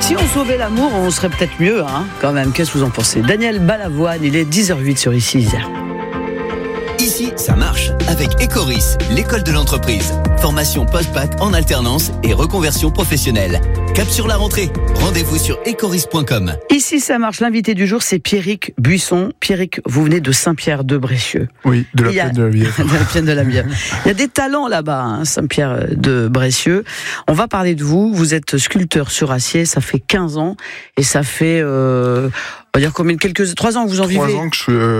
Si on sauvait l'amour, on serait peut-être mieux, hein, quand même. Qu'est-ce que vous en pensez? Daniel Balavoine, il est 10h08 sur Ici Isère. Ici, ça marche avec Ecoris, l'école de l'entreprise. Formation post-bac en alternance et reconversion professionnelle. Cap sur la rentrée. Rendez-vous sur ecoris.com. Ici, ça marche. L'invité du jour, c'est Pierrick Buisson. Pierrick, vous venez de Saint-Pierre-de-Brécieux. Oui, de la plaine de la Bièvre. De la plaine de la Bièvre. Il y a des talents là-bas, hein, Saint-Pierre-de-Brécieux. On va parler de vous. Vous êtes sculpteur sur acier. Ça fait 15 ans. Et ça fait... on va dire combien, 3 ans que vous en vivez? 3 ans que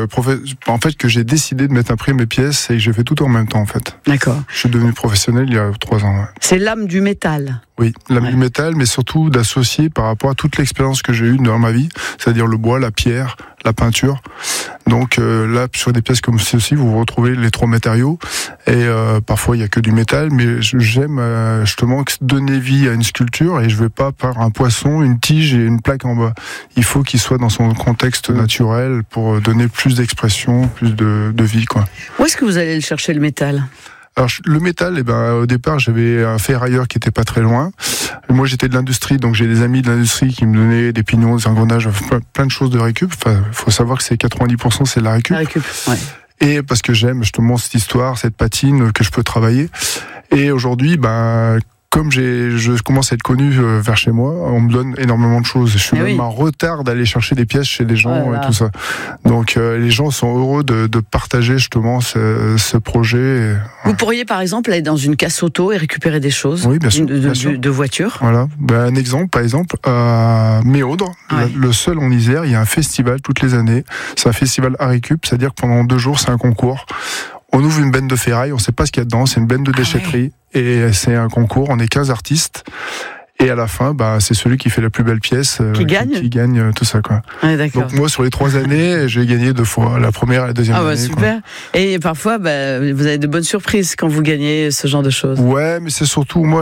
que j'ai décidé de mettre à prix mes pièces et que j'ai fait tout en même temps, en fait. D'accord. Je suis devenu professionnel il y a 3 ans. Ouais. C'est l'âme du métal. Oui, l'âme du métal, mais surtout d'associer par rapport à toute l'expérience que j'ai eue dans ma vie, c'est-à-dire le bois, la pierre, la peinture. Donc là, sur des pièces comme ceci, vous retrouvez les 3 matériaux. Et parfois, il n'y a que du métal, mais j'aime justement donner vie à une sculpture et je ne vais pas par un poisson, une tige et une plaque en bas. Il faut qu'il soit dans son contexte naturel pour donner plus d'expression, plus de vie, quoi. Où est-ce que vous allez le chercher, le métal? Alors le métal, au départ j'avais un ferrailleur qui était pas très loin. Moi j'étais de l'industrie, donc j'ai des amis de l'industrie qui me donnaient des pignons, des engrenages, plein de choses de récup. Enfin, faut savoir que c'est 90% c'est de la récup. La récup, ouais. Et parce que j'aime justement cette histoire, cette patine que je peux travailler. Et aujourd'hui, comme je commence à être connu vers chez moi, on me donne énormément de choses. Je suis même en retard d'aller chercher des pièces chez les gens et tout ça. Donc les gens sont heureux de partager justement ce projet. Vous pourriez par exemple aller dans une casse auto et récupérer des choses, oui, bien sûr, de voitures. Voilà. Un exemple, par exemple, à Méaudre, le seul en Isère, il y a un festival toutes les années. C'est un festival à récup, c'est-à-dire que pendant 2 jours, c'est un concours. On ouvre une benne de ferraille, on ne sait pas ce qu'il y a dedans, c'est une benne de déchetterie, et c'est un concours, on est 15 artistes, et à la fin, c'est celui qui fait la plus belle pièce qui gagne tout ça, quoi. Ouais, d'accord. Donc moi, sur les 3 années, j'ai gagné 2 fois, la première et la deuxième année. Super. Quoi. Et parfois, vous avez de bonnes surprises quand vous gagnez ce genre de choses. Ouais, mais c'est surtout, moi,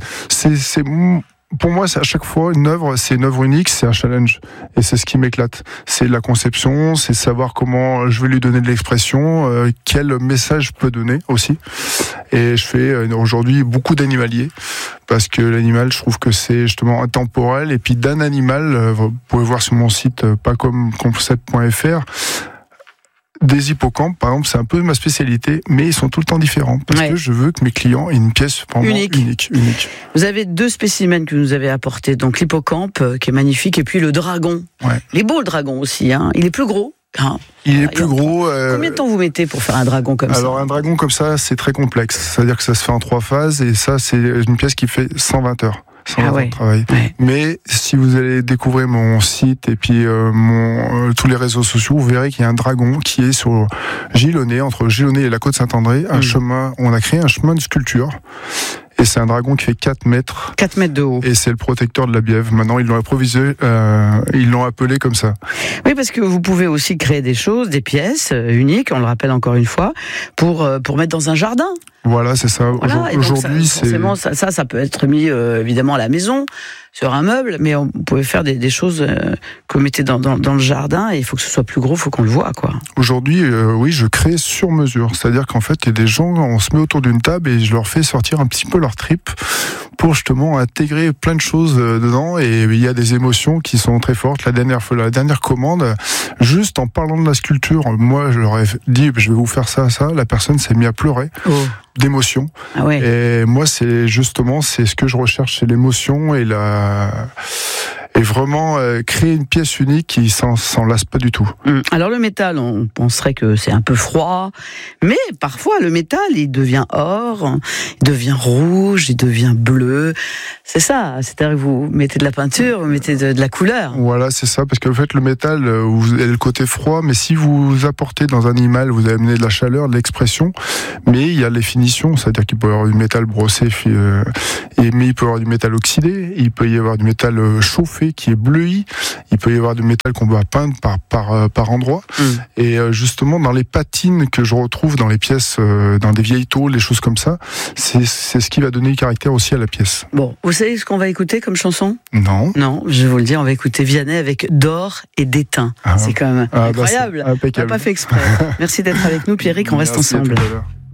pour moi, c'est à chaque fois une œuvre unique, c'est un challenge. Et c'est ce qui m'éclate. C'est la conception, c'est savoir comment je vais lui donner de l'expression, quel message je peux donner aussi. Et je fais aujourd'hui beaucoup d'animalier, parce que l'animal, je trouve que c'est justement intemporel. Et puis d'un animal, vous pouvez voir sur mon site pascomconcept.fr, des hippocampes, par exemple, c'est un peu ma spécialité, mais ils sont tout le temps différents, parce que je veux que mes clients aient une pièce vraiment unique. Vous avez 2 spécimens que vous nous avez apportés, donc l'hippocampe, qui est magnifique, et puis le dragon. Ouais. Il est beau, le dragon aussi, hein. Il est plus gros. Il est plus gros. Combien de temps vous mettez pour faire un dragon comme ça? Alors un dragon comme ça, c'est très complexe. C'est-à-dire que ça se fait en 3 phases, et ça, c'est une pièce qui fait 120 heures. De travail. Ouais. Mais si vous allez découvrir mon site et puis tous les réseaux sociaux, vous verrez qu'il y a un dragon qui est sur Gilonnet, entre Gilonnet et la Côte Saint-André, un chemin. On a créé un chemin de sculpture. Et c'est un dragon qui fait 4 mètres. 4 mètres de haut. Et c'est le protecteur de la Bièvre. Maintenant, ils l'ont improvisé, ils l'ont appelé comme ça. Oui, parce que vous pouvez aussi créer des choses, des pièces uniques, on le rappelle encore une fois, pour mettre dans un jardin. Voilà, c'est ça. Voilà, aujourd'hui, forcément, ça peut être mis évidemment à la maison, sur un meuble, mais on pouvait faire des choses que vous mettez dans le jardin, et il faut que ce soit plus gros, il faut qu'on le voit, quoi. Aujourd'hui, oui, je crée sur mesure. C'est-à-dire qu'en fait, il y a des gens, on se met autour d'une table et je leur fais sortir un petit peu leur trip pour justement intégrer plein de choses dedans, et il y a des émotions qui sont très fortes. La dernière commande, juste en parlant de la sculpture, moi, je leur ai dit, je vais vous faire ça, la personne s'est mise à pleurer. D'émotion. Ah ouais. Et moi, c'est ce que je recherche, c'est l'émotion et vraiment créer une pièce unique qui s'en lasse pas du tout. Alors le métal, on penserait que c'est un peu froid, mais parfois le métal, il devient or, il devient rouge, il devient bleu. C'est ça, c'est-à-dire que vous mettez de la peinture, vous mettez de la couleur. Voilà, c'est ça, parce qu'en fait le métal, vous avez le côté froid, mais si vous apportez dans un animal, vous allez amener de la chaleur, de l'expression, mais il y a les finitions, c'est-à-dire qu'il peut y avoir du métal brossé, mais il peut y avoir du métal oxydé, il peut y avoir du métal chauffé qui est bleui, il peut y avoir du métal qu'on va peindre par endroits. Et justement, dans les patines que je retrouve dans les pièces, dans des vieilles tôles, les choses comme ça, c'est ce qui va donner le caractère aussi à la pièce. Bon, vous savez ce qu'on va écouter comme chanson? Non. Non, je vais vous le dire, on va écouter Vianney avec D'or et d'étain. C'est quand même incroyable. On n'a pas fait exprès. Merci d'être avec nous, Pierrick, on reste ensemble.